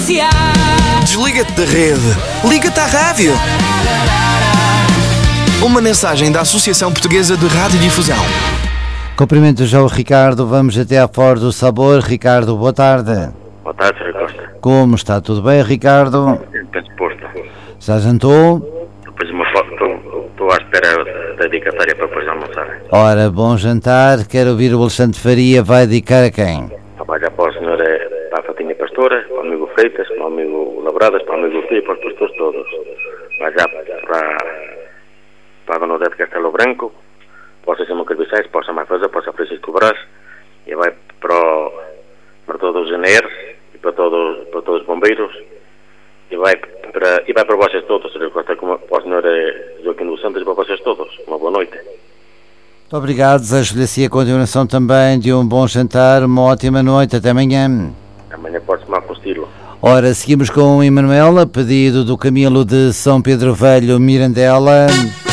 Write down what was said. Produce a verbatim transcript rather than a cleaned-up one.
Comercial. Desliga-te da rede. Liga-te à rádio. Uma mensagem da Associação Portuguesa de Radiodifusão. Cumprimento já o Ricardo. Vamos até à Fora do Sabor. Ricardo, boa tarde. Boa tarde, senhor Costa. Como está? Tudo bem, Ricardo? Bem disposto. Já jantou? Depois uma foto, estou à espera da dedicatória para depois almoçar. Ora, bom jantar. Quero ouvir o Alexandre Faria. Vai dedicar a quem? Vai já para o senhor, para a Fatinha Pastora, para o amigo Freitas, para o amigo Labradas, para o amigo Fio, para os pastores todos. Vai já para, para a Dona Odete Castelo Branco, para o Sessão Carbiçais, para o Samar Faza, para o São Francisco Brás, e vai para, o, para todos os engenheiros e para todos, para todos os bombeiros, e vai para, e vai para vocês todos, senhor Costa, como, para o senhor Joaquim dos Santos e para vocês todos. Uma boa noite. Muito obrigado. Desejo-lhe assim a continuação também de um bom jantar, uma ótima noite. Até amanhã. Amanhã pode tomar com estilo. Ora, seguimos com o Emanuel, a pedido do Camilo de São Pedro Velho, Mirandela.